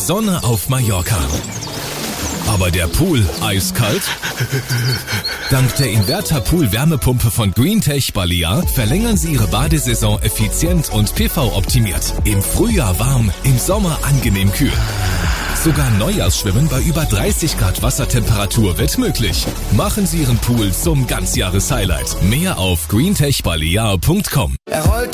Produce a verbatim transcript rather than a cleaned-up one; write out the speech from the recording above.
Sonne auf Mallorca. Aber der Pool eiskalt? Dank der Inverter-Pool-Wärmepumpe von Greentech Balea verlängern Sie Ihre Badesaison effizient und P V-optimiert. Im Frühjahr warm, im Sommer angenehm kühl. Sogar Neujahrsschwimmen bei über dreißig Grad Wassertemperatur wird möglich. Machen Sie Ihren Pool zum Ganzjahres-Highlight. Mehr auf greentech balea punkt com. Er rollt